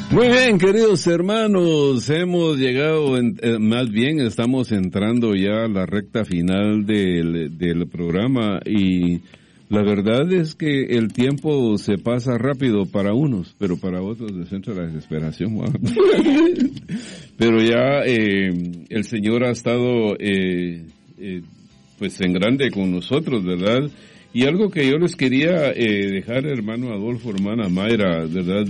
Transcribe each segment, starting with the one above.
Muy bien, queridos hermanos, hemos llegado, más bien estamos entrando ya a la recta final del programa y la verdad es que el tiempo se pasa rápido para unos, pero para otros descentra la desesperación. Pero ya el Señor ha estado pues en grande con nosotros, ¿verdad? Y algo que yo les quería dejar, hermano Adolfo, hermana Mayra, ¿verdad?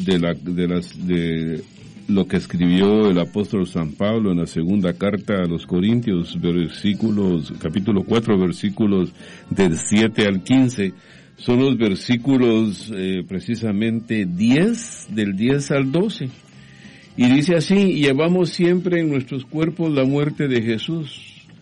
De lo que escribió el apóstol San Pablo en la segunda carta a los Corintios, capítulo 4, versículos del 7 al 15. Son los versículos precisamente del 10 al 12. Y dice así: llevamos siempre en nuestros cuerpos la muerte de Jesús,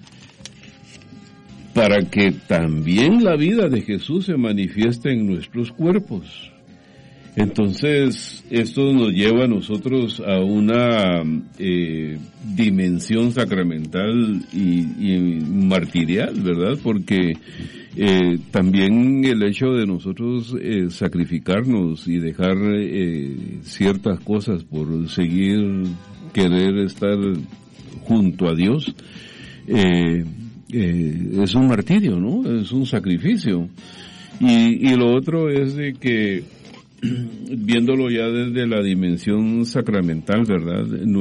para que también la vida de Jesús se manifieste en nuestros cuerpos. Entonces, esto nos lleva a nosotros a una dimensión sacramental y martirial, ¿verdad? Porque también el hecho de nosotros sacrificarnos y dejar ciertas cosas por querer estar junto a Dios, es un martirio, ¿no? Es un sacrificio. Y lo otro es de que, viéndolo ya desde la dimensión sacramental, ¿verdad?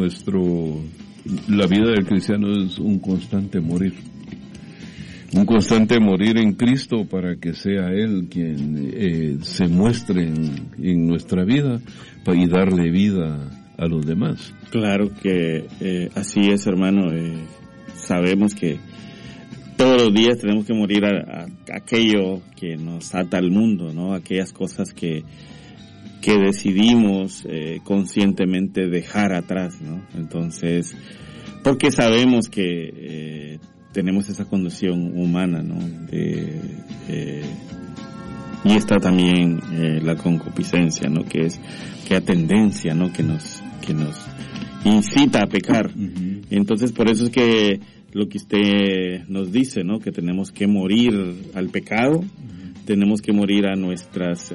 La vida del cristiano es un constante morir. Un constante morir en Cristo para que sea Él quien se muestre en nuestra vida y darle vida a los demás. Claro que así es, hermano. Sabemos que todos los días tenemos que morir a aquello que nos ata al mundo, ¿no? Aquellas cosas que decidimos conscientemente dejar atrás, ¿no? Entonces, porque sabemos que tenemos esa condición humana, ¿no? Y está también la concupiscencia, ¿no? Que es la tendencia, ¿no? Que nos incita a pecar. Uh-huh. Entonces, por eso es que lo que usted nos dice, ¿no? Que tenemos que morir al pecado, tenemos que morir a nuestras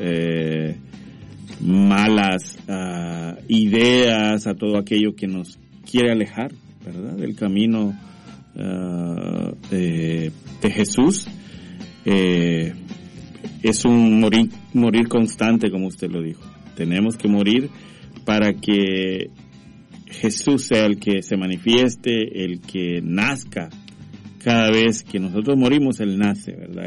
malas ideas, a todo aquello que nos quiere alejar, ¿verdad? Del camino de Jesús. Es un morir constante, como usted lo dijo. Tenemos que morir para que Jesús sea el que se manifieste, el que nazca. Cada vez que nosotros morimos, Él nace, ¿verdad?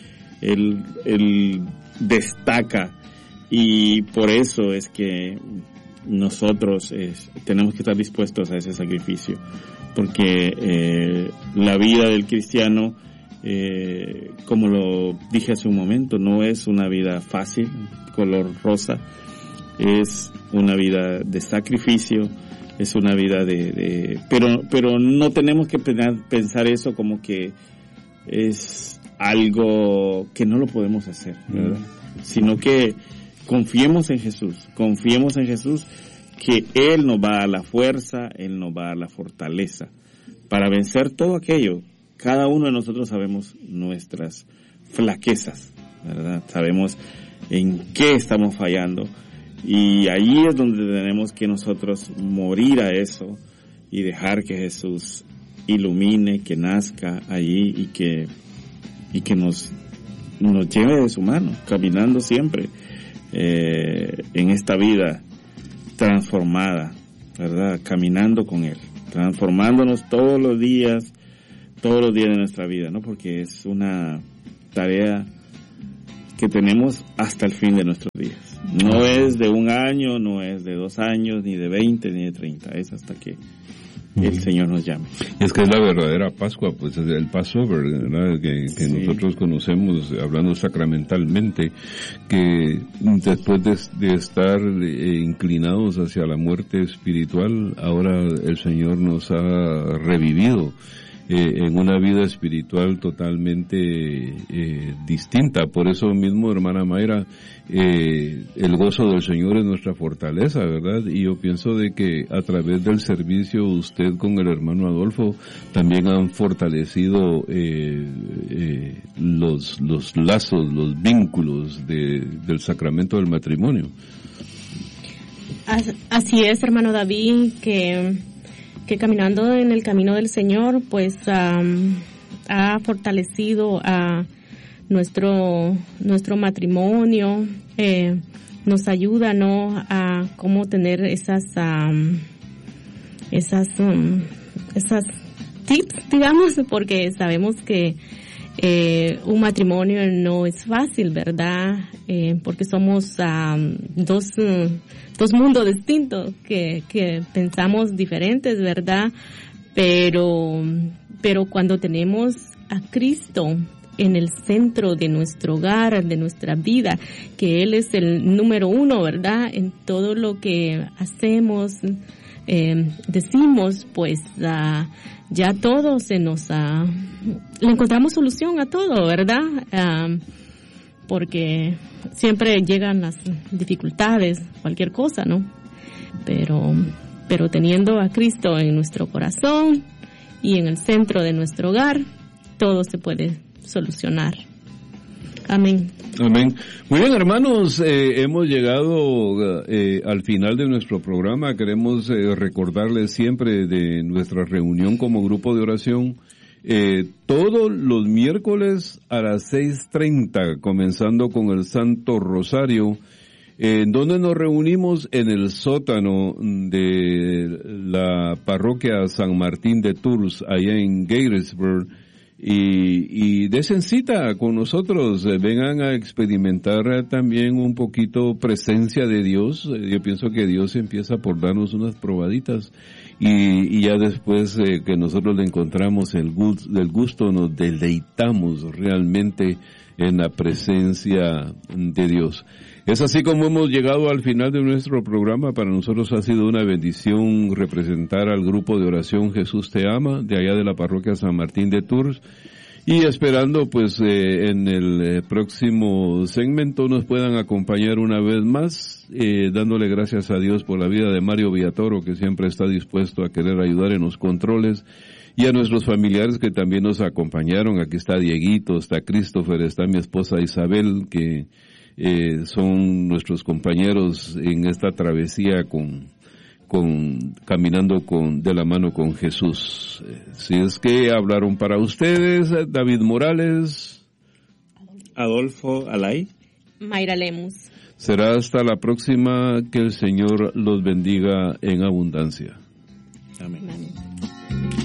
Él destaca, y por eso es que nosotros tenemos que estar dispuestos a ese sacrificio, porque la vida del cristiano, como lo dije hace un momento, no es una vida fácil, color rosa, es una vida de sacrificio. Es una vida pero no tenemos que pensar eso como que es algo que no lo podemos hacer, ¿verdad? Sino que confiemos en Jesús, que Él nos va a dar la fuerza, Él nos va a dar la fortaleza para vencer todo aquello. Cada uno de nosotros sabemos nuestras flaquezas, ¿verdad? Sabemos en qué estamos fallando. Y ahí es donde tenemos que nosotros morir a eso y dejar que Jesús ilumine, que nazca allí y que nos lleve de su mano, caminando siempre en esta vida transformada, ¿verdad? Caminando con Él, transformándonos todos los días de nuestra vida, ¿no? Porque es una tarea que tenemos hasta el fin de nuestros días. No es de 1 año, no es de 2 años, ni de 20, ni de 30. Es hasta que el Señor nos llame. Es que es la verdadera Pascua, pues es el Passover, ¿verdad? Que sí. Nosotros conocemos, hablando sacramentalmente, que después de estar inclinados hacia la muerte espiritual, ahora el Señor nos ha revivido en una vida espiritual totalmente distinta. Por eso mismo, hermana Mayra, el gozo del Señor es nuestra fortaleza, ¿verdad? Y yo pienso de que a través del servicio usted con el hermano Adolfo también han fortalecido los lazos, los vínculos del sacramento del matrimonio. Así es, hermano David, que caminando en el camino del Señor, pues ha fortalecido a nuestro matrimonio, nos ayuda, ¿no?, a cómo tener esas tips, digamos, porque sabemos que un matrimonio no es fácil, ¿verdad? Porque somos dos mundos distintos que pensamos diferentes, ¿verdad? Pero cuando tenemos a Cristo en el centro de nuestro hogar, de nuestra vida, que Él es el número uno, ¿verdad? En todo lo que hacemos, decimos, pues ya todo le encontramos solución a todo, ¿verdad? Porque siempre llegan las dificultades, cualquier cosa, ¿no? Pero teniendo a Cristo en nuestro corazón y en el centro de nuestro hogar, todo se puede solucionar. Amén. Amén. Muy bien, hermanos, hemos llegado al final de nuestro programa. Queremos recordarles siempre de nuestra reunión como grupo de oración, todos los miércoles a las 6:30, comenzando con el Santo Rosario, donde nos reunimos en el sótano de la parroquia San Martín de Tours, allá en Gettysburg. Y desen cita con nosotros, vengan a experimentar también un poquito presencia de Dios. Yo pienso que Dios empieza por darnos unas probaditas y ya después que nosotros le encontramos del gusto, nos deleitamos realmente en la presencia de Dios. Es así como hemos llegado al final de nuestro programa. Para nosotros ha sido una bendición representar al grupo de oración Jesús Te Ama, de allá de la parroquia San Martín de Tours, y esperando pues en el próximo segmento nos puedan acompañar una vez más, dándole gracias a Dios por la vida de Mario Villatoro, que siempre está dispuesto a querer ayudar en los controles, y a nuestros familiares que también nos acompañaron. Aquí está Dieguito, está Christopher, está mi esposa Isabel, que son nuestros compañeros en esta travesía caminando de la mano con Jesús. Si es que hablaron para ustedes David Morales, Adolfo Alay, Mayra Lemus. Será hasta la próxima. Que el Señor los bendiga en abundancia. Amén. Amén.